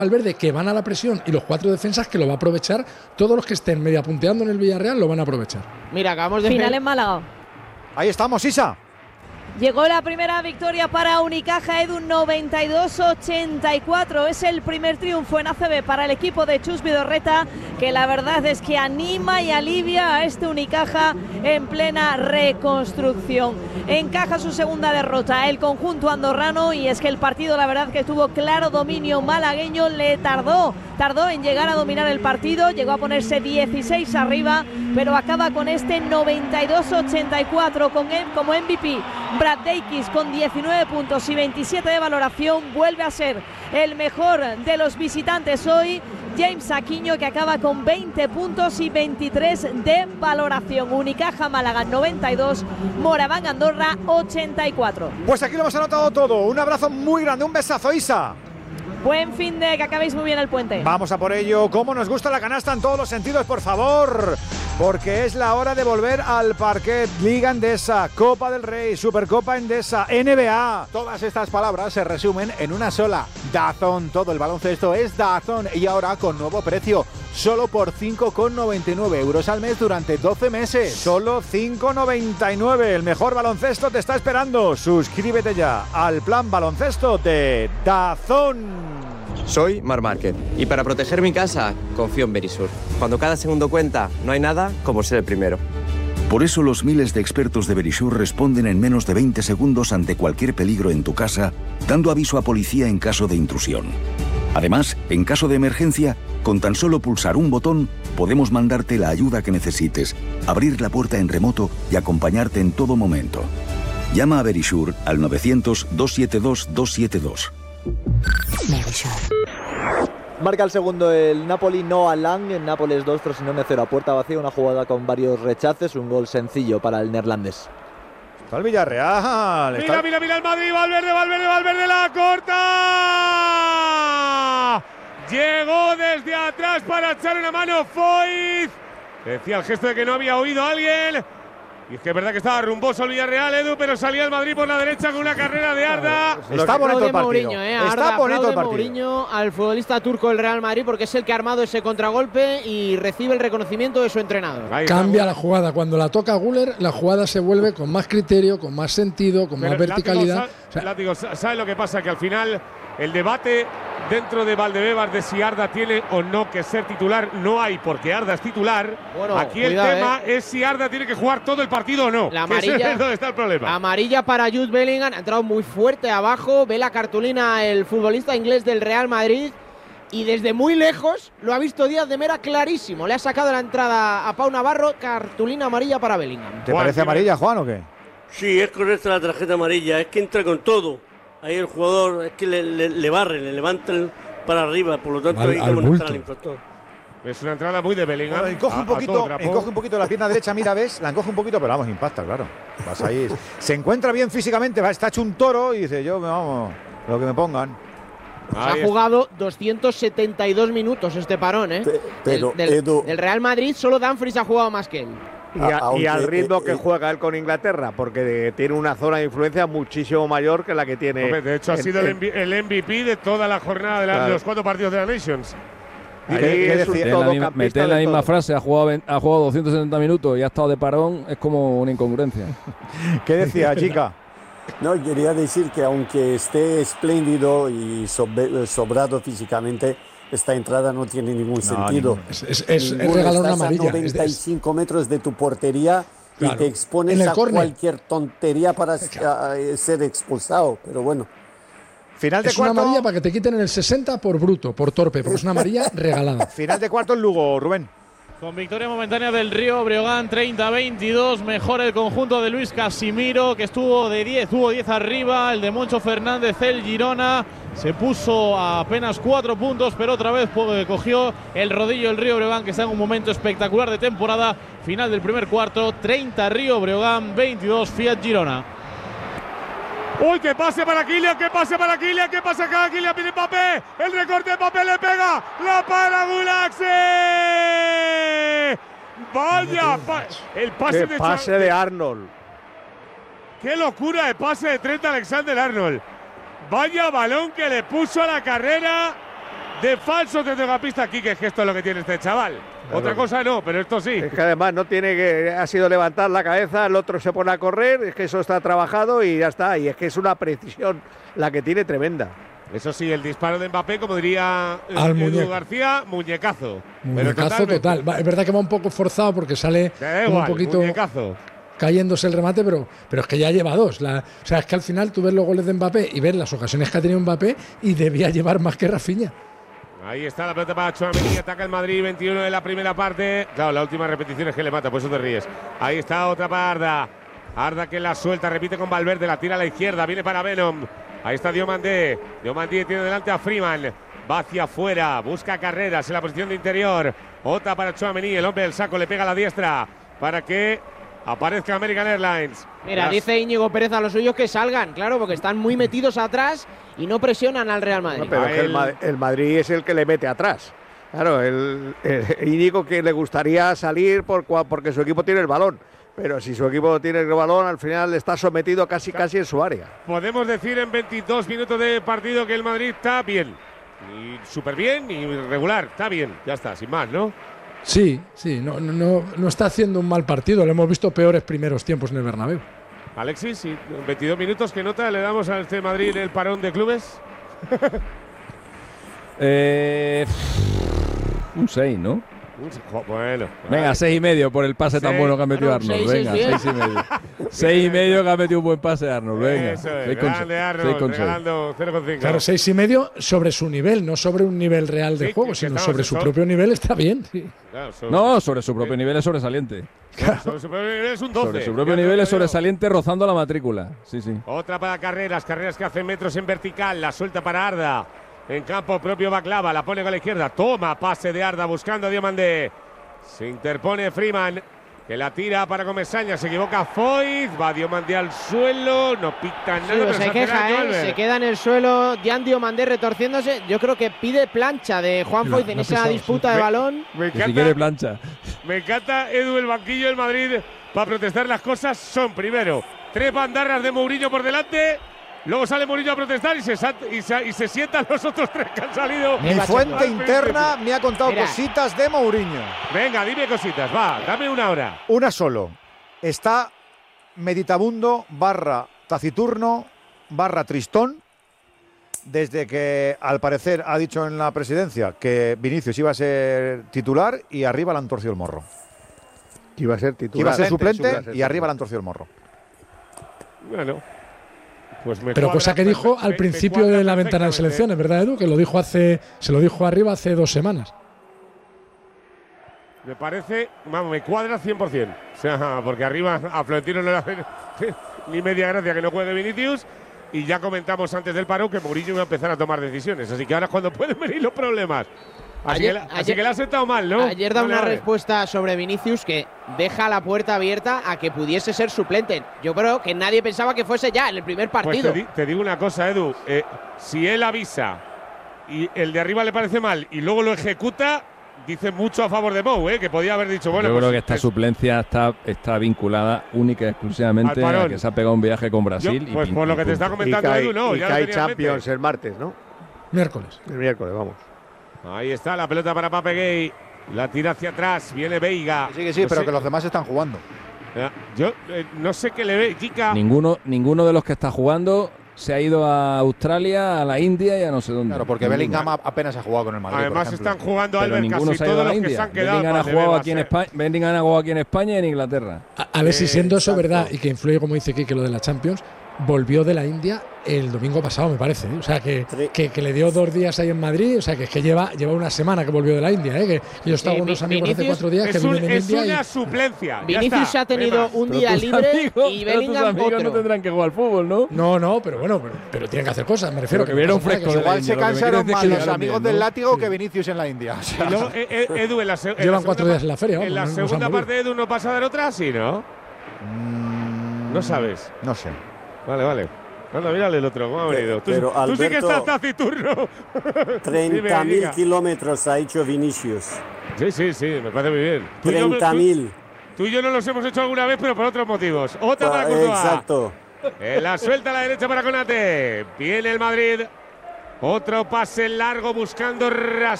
Valverde, que van a la presión, y los 4 defensas que lo va a aprovechar. Todos los que estén media punteando en el Villarreal lo van a aprovechar. Mira, acabamos de Final en Málaga. Ahí estamos, Isa. Llegó la primera victoria para Unicaja, Edu, 92-84. Es el primer triunfo en ACB para el equipo de Chus Vidorreta, que la verdad es que anima y alivia a este Unicaja en plena reconstrucción. Encaja su segunda derrota el conjunto andorrano, y es que el partido, la verdad, que tuvo claro dominio malagueño. Le tardó en llegar a dominar el partido, llegó a ponerse 16 arriba, pero acaba con este 92-84 como MVP. Brad Deikis con 19 puntos y 27 de valoración, vuelve a ser el mejor de los visitantes hoy. James Aquino, que acaba con 20 puntos y 23 de valoración. Unicaja Málaga 92, Moraván Andorra 84. Pues aquí lo hemos anotado todo. Un abrazo muy grande, un besazo, Isa. Buen fin de, que acabéis muy bien el puente. Vamos a por ello. Cómo nos gusta la canasta en todos los sentidos, por favor. Porque es la hora de volver al parquet. Liga Endesa, Copa del Rey, Supercopa Endesa, NBA. Todas estas palabras se resumen en una sola: DAZN. Todo el baloncesto es DAZN, y ahora con nuevo precio. Solo por 5,99 euros al mes durante 12 meses. Solo 5,99. El mejor baloncesto te está esperando. Suscríbete ya al plan baloncesto de DAZN. Soy Marc Márquez, y para proteger mi casa confío en Verisur. Cuando cada segundo cuenta, no hay nada como ser el primero. Por eso los miles de expertos de Verisur responden en menos de 20 segundos ante cualquier peligro en tu casa, dando aviso a policía en caso de intrusión. Además, en caso de emergencia, con tan solo pulsar un botón, podemos mandarte la ayuda que necesites, abrir la puerta en remoto y acompañarte en todo momento. Llama a Verisur al 900-272-272. Marca el segundo el Napoli, Noah Lang. En Nápoles 2, Frosinone 0 a puerta vacía. Una jugada con varios rechaces, un gol sencillo para el neerlandés. Está el Villarreal. Mira el Madrid. Valverde la corta. Llegó desde atrás para echar una mano Foyth. Decía el gesto de que no había oído a alguien. Y es que es verdad que estaba rumboso el Villarreal, Edu, pero salía el Madrid por la derecha con una carrera de Arda. Está bonito el partido. Mourinho, Está bonito el partido. Mourinho al futbolista turco del Real Madrid, porque es el que ha armado ese contragolpe y recibe el reconocimiento de su entrenador. Cambia la jugada. Cuando la toca Güler, la jugada se vuelve con más criterio, con más sentido, con más verticalidad. ¿Sabes lo que pasa? Que al final el debate dentro de Valdebebas de si Arda tiene o no que ser titular no hay, porque Arda es titular. Bueno, aquí el tema es si Arda tiene que jugar todo el partido o no. La amarilla, es donde está el problema. Amarilla para Jude Bellingham, ha entrado muy fuerte abajo, ve la cartulina el futbolista inglés del Real Madrid y desde muy lejos lo ha visto Díaz de Mera clarísimo. Le ha sacado la entrada a Pau Navarro, cartulina amarilla para Bellingham. ¿Te parece amarilla, Juan, o qué? Sí, es correcta la tarjeta amarilla, es que entra con todo. Ahí el jugador es que le barre, le levanta para arriba, por lo tanto ahí que molestar al infractor. Es una entrada muy de Bellingham. Bueno, encoge un poquito la pierna derecha, mira, ves, la encoge un poquito, pero vamos, impacta, claro. Vas ahí. Se encuentra bien físicamente, está hecho un toro y dice, yo, vamos, lo que me pongan. Ha jugado 272 minutos este parón, ¿eh? Pero del Real Madrid solo Dumfries ha jugado más que él. Y al ritmo que juega él con Inglaterra, porque tiene una zona de influencia muchísimo mayor que la que tiene. Hombre, de hecho, ha sido el MVP de toda la jornada de los 4 partidos de la Nations. Meter la misma frase, ha jugado 270 minutos y ha estado de parón, es como una incongruencia. ¿Qué decía, chica? No, quería decir que aunque esté espléndido y sobrado físicamente, esta entrada no tiene ningún sentido. Es regalar una amarilla. Estás a 95 metros de tu portería y te expones a cualquier tontería para ser expulsado, pero bueno. Final de es cuarto. Una amarilla para que te quiten en el 60 por bruto, por torpe, porque es una amarilla regalada. Final de cuarto en Lugo, Rubén. Con victoria momentánea del Río Breogán, 30-22, mejor el conjunto de Luis Casimiro, que estuvo 10 arriba, el de Moncho Fernández, el Girona, se puso a apenas 4 puntos, pero otra vez cogió el rodillo el Río Breogán, que está en un momento espectacular de temporada. Final del primer cuarto, 30 Río Breogán, 22 Fiat Girona. ¡Uy, que pase para Kylian! ¡Que pase para Kylian! ¡Que pase acá! ¡Kylian pide Mbappé! ¡El recorte de Mbappé le pega! ¡La para Gulaxi! ¡Vaya! El pase ¡Qué pase de Arnold! ¡Qué locura de pase de Trent Alexander-Arnold! ¡Vaya balón que le puso a la carrera de falso centrocampista aquí, que es que esto es lo que tiene este chaval. Claro. Otra cosa no, pero esto sí. Es que además no tiene que, ha sido levantar la cabeza, el otro se pone a correr, es que eso está trabajado y ya está. Y es que es una precisión la que tiene tremenda. Eso sí, el disparo de Mbappé, como diría Edu García, muñecazo. Muñecazo total. Es verdad que va un poco forzado porque sale un poquito muñecazo. Cayéndose el remate, pero es que ya lleva 2. O sea, es que al final tú ves los goles de Mbappé y ves las ocasiones que ha tenido Mbappé y debía llevar más que Rafinha. Ahí está la pelota para Tchouaméni, ataca el Madrid, 21 en la primera parte. Claro, la última repetición es que le mata, por eso te ríes. Ahí está otra para Arda. Arda que la suelta, repite con Valverde, la tira a la izquierda, viene para Venom. Ahí está Diomandé. Diomandé tiene delante a Freeman. Va hacia afuera, busca carreras en la posición de interior. Otra para Tchouaméni, el hombre del saco le pega a la diestra para que aparezca American Airlines. Mira, dice Íñigo Pérez a los suyos que salgan, claro, porque están muy metidos atrás y no presionan al Real Madrid. No, pero es que el Madrid es el que le mete atrás. Claro, el Íñigo que le gustaría salir porque su equipo tiene el balón. Pero si su equipo tiene el balón, al final está sometido casi en su área. Podemos decir en 22 minutos de partido que el Madrid está bien. Ni súper bien, ni regular. Está bien, ya está, sin más, ¿no? Sí, no está haciendo un mal partido. Le hemos visto peores primeros tiempos en el Bernabéu. Alexis, sí, 22 minutos, ¿qué nota le damos a este Madrid el parón de clubes? Un 6, ¿no? Bueno. Venga, 6,5 por el pase tan bueno que ha metido Arnold. Venga, 6,5. 6,5 que ha metido un buen pase Arnold. Venga. Eso es, grande Arnold, regalando 0,5. Claro, 6,5 sobre su nivel, no sobre un nivel real de juego, sino sobre su propio nivel está bien. Sí. Claro, no, sobre su propio nivel es sobresaliente. Claro. Sobre su propio nivel es un 12. Sobre su propio nivel es sobresaliente rozando la matrícula. Sí. Otra para carreras que hacen metros en vertical, la suelta para Arda. En campo propio Baklava, la pone con la izquierda. Toma pase de Arda buscando a Diomandé. Se interpone Freeman, que la tira para Comesaña. Se equivoca Foyth. Va Diomandé al suelo. No pita nada. Pero se queja, se queda en el suelo. Jan Diomandé retorciéndose. Yo creo que pide plancha de Juan Foyth en esa disputa de balón. Me encanta, si quiere plancha. Me encanta, Edu, el banquillo del Madrid para protestar. Las cosas son, primero, 3 bandarras de Mourinho por delante. Luego sale Mourinho a protestar y se sientan los otros 3 que han salido. Mi fuente interna me ha contado cositas de Mourinho. Venga, dime cositas, va, dame una hora. Una solo. Está meditabundo / taciturno / tristón desde que al parecer ha dicho en la presidencia que Vinicius iba a ser titular y arriba le han torcido el morro. Que iba a ser titular. Iba a ser suplente y arriba le han torcido el morro. Bueno. Pues pero cosa que dijo al principio de la ventana de selecciones, ¿verdad, Edu? Que lo dijo se lo dijo arriba hace 2 semanas. Me parece, vamos, me cuadra 100%. O sea, porque arriba a Florentino no le hace ni media gracia que no juegue Vinicius. Y ya comentamos antes del paro que Mourinho iba a empezar a tomar decisiones. Así que ahora es cuando pueden venir los problemas. Así que le ha sentado mal, ¿no? Ayer da una respuesta sobre Vinicius que deja la puerta abierta a que pudiese ser suplente. Yo creo que nadie pensaba que fuese ya en el primer partido. Pues te digo una cosa, Edu. Si él avisa y el de arriba le parece mal y luego lo ejecuta, dice mucho a favor de Mou, que podía haber dicho, bueno. Yo creo que esta suplencia está vinculada única y exclusivamente a que se ha pegado un viaje con Brasil. Pues por lo que te está comentando Edu, no. Y que hay Champions el martes, ¿no? Miércoles. El miércoles, vamos. Ahí está la pelota para Pape Gay. La tira hacia atrás. Viene Veiga. Sí, pero que los demás están jugando. Yo no sé qué le ve. Kika. Ninguno de los que está jugando se ha ido a Australia, a la India y a no sé dónde. Claro, porque Bellingham apenas ha jugado con el Madrid. Además están jugando Albert casi todos los que se han quedado. Bellingham ha jugado aquí en España y en Inglaterra. A ver si siendo eso verdad y que influye, como dice Kike, lo de la Champions, volvió de la India el domingo pasado, me parece. O sea, que le dio 2 días ahí en Madrid. O sea, que es que lleva una semana que volvió de la India. Que yo estaba con unos amigos hace 4 días que viven en India. Es una suplencia. Vinicius ha tenido un día libre y Bellingham otro. No tendrán que jugar al fútbol, ¿no? No, pero bueno, pero tienen que hacer cosas. Me refiero que vieron fresco. Igual se cansaron más los amigos del látigo que Vinicius en la India. O sea, y luego, Edu, llevan 4 días en la feria. En la segunda parte, Edu, ¿no pasa a dar otra? Sí, ¿no? No sabes. No sé. Vale. Anda, mírale el otro, ¿cómo ha venido? Tú sí que estás taciturno. 30.000 kilómetros ha hecho Vinicius. Sí, me parece muy bien. 30.000. Tú y yo no los hemos hecho alguna vez, pero por otros motivos. Otra para Courtois. Exacto. La suelta a la derecha para Konate. Viene el Madrid. Otro pase largo buscando